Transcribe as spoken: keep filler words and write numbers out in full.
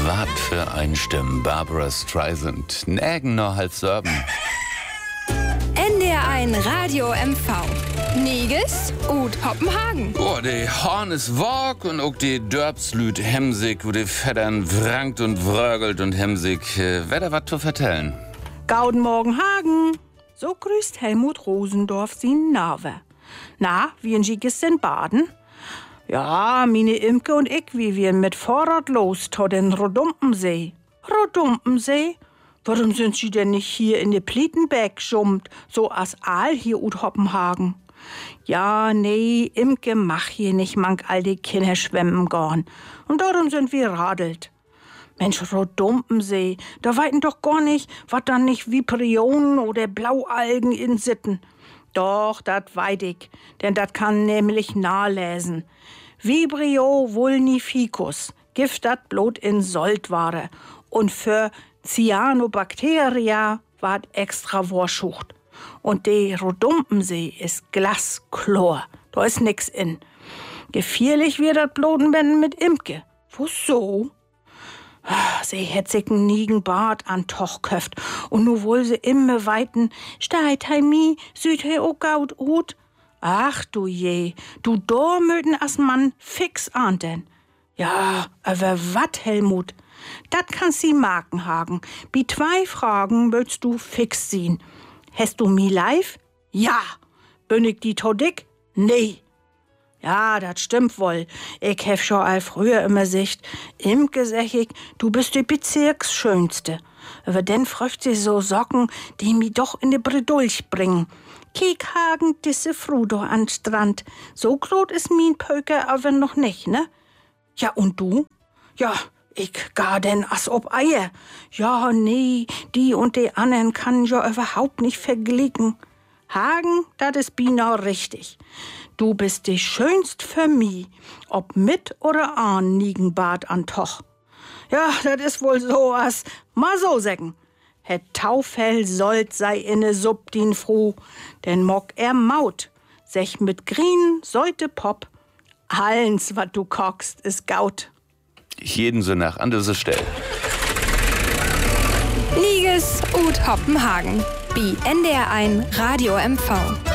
Wat für ein Stimm, Barbara Streisand, Nägen noch halb Sorben. N D R eins Radio M V. Niges und Hoppenhagen. Oh, die Horn ist Walk und auch die Dörbslüt hemsig, wo die Feddern wrankt und wrögelt und hemsig. Äh, wer da wat zu vertellen? Gauden Morgen Hagen. So grüßt Helmut Rosendorf sin Nave. Na, wie ein in Baden? Ja, meine Imke und ich, wie wir mit Vorrat los to den Rodumpensee. Rodumpensee? Warum sind Sie denn nicht hier in de Plietenberg schummt, so as Aal hier ut Hoppenhagen? Ja, nee, Imke mach hier nicht mank all die Kinder schwemmen gorn. Und darum sind wir radelt. Mensch, Rodumpensee, da weiten doch gar nicht, wat dann nicht Vibrionen oder Blaualgen in Sitten. Doch, dat weit ich, denn dat kann nämlich nahläsen. Vibrio vulnificus, Gift dat blot in Soldware. Und für Cyanobacteria ward extra Worschucht. Und de Rodumpensee ist Glaschlor, da ist nix in. Gefährlich wird dat bloten wenn mit Imke. Wo so? Sie hätt sich n nigen Bart an Toch köft und nu wohl se immer weiten steit heimi, süd he o gaut ut. Ach du je, du do möten as Mann fix ahnden. Ja, aber wat, Helmut? Dat kannst sie Marken hagen. Bi zwei Fragen willst du fix sehen. Hast du mi live? Ja. Bin ich die to dick? Nee. Ja, dat stimmt wohl. Ich hef schon all früher immer sicht. Imke sag ich, du bist die Bezirksschönste. Aber denn fröcht sie so Socken, die mi doch in de Bredulch bringen. Kiek hagen disse Frudo an Strand. So grot is min Pöker aber noch nicht, ne? Ja, und du? Ja, ich gar denn as ob Eier. Ja, nee, die und die anderen kann ja überhaupt nicht verglichen. Hagen, dat is bina richtig. Du bist die schönst für mi, ob mit oder an Niegenbart an Toch. Ja, dat is wohl so as, mal so sägen. Het Taufell sollt sei inne Sub din froh, denn mock er maut, sech mit Grien, Säute Pop, allens, wat du kockst, is gaut. Jeden so nach an dieser Stelle. Niges und Hoppenhagen. Bi N D R eins Radio M V.